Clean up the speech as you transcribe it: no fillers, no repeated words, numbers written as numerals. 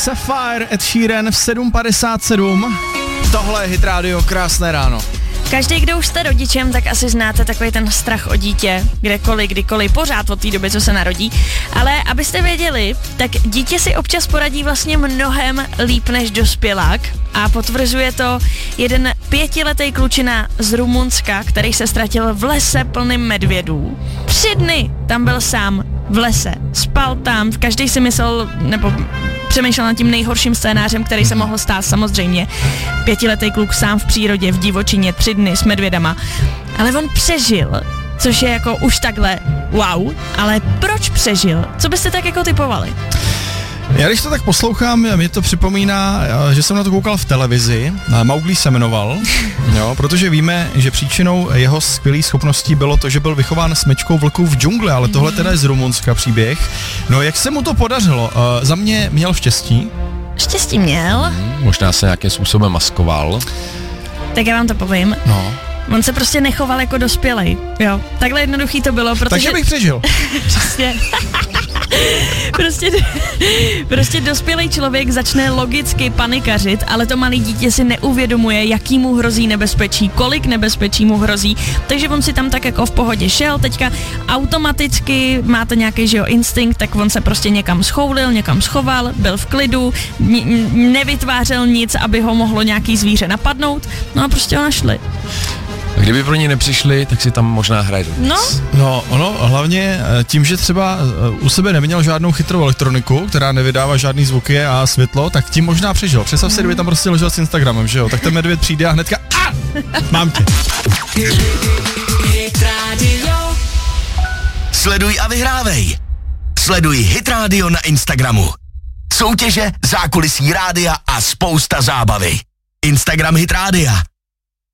Sapphire, Ed Sheeran v 7:57. Tohle je Hit Radio, krásné ráno. Každý, kdo už jste rodičem, tak asi znáte takový ten strach o dítě, kdekoliv, kdykoliv, pořád od té doby, co se narodí. Ale abyste věděli, tak dítě si občas poradí vlastně mnohem líp než dospělák a potvrzuje to jeden 5letý klučina z Rumunska, který se ztratil v lese plným medvědů. 3 dny tam byl sám v lese, spal tam, každý si myslel, nebo přemýšlel nad tím nejhorším scénářem, který se mohl stát samozřejmě. 5letý kluk sám v přírodě, v divočině, 3 dny s medvědama. Ale on přežil, což je jako už takhle wow, ale proč přežil? Co byste tak jako typovali? Já když to tak poslouchám, mě to připomíná, že jsem na to koukal v televizi, Mowgli se jmenoval, jo, protože víme, že příčinou jeho skvělých schopností bylo to, že byl vychován smečkou vlků v džungli, ale tohle teda je z Rumunska příběh. No jak se mu to podařilo? Za mě měl štěstí. Štěstí měl. Možná se nějakým způsobem maskoval. Tak já vám to povím. No. On se prostě nechoval jako dospělej, jo. Takhle jednoduchý to bylo, protože... Takže bych přežil. Přesně. Prostě dospělý člověk začne logicky panikařit, ale to malé dítě si neuvědomuje, jaký mu hrozí nebezpečí, kolik nebezpečí mu hrozí, takže on si tam tak jako v pohodě šel, teďka automaticky máte nějaký, že jo, instinkt, tak on se prostě někam schoulil, někam schoval, byl v klidu, nevytvářel nic, aby ho mohlo nějaký zvíře napadnout, no a prostě ho našli. A kdyby pro ně nepřišli, tak si tam možná hraje. No, ono hlavně tím, že třeba u sebe neměl žádnou chytrou elektroniku, která nevydává žádný zvuky a světlo, tak tím možná přežil. Představ si, kdyby tam prostě ležel s Instagramem, že jo? Tak ten medvěd přijde a hnedka mám tě. Sleduj a vyhrávej. Sleduj Hit Radio na Instagramu. Soutěže, zákulisí rádia a spousta zábavy. Instagram Hit Rádia.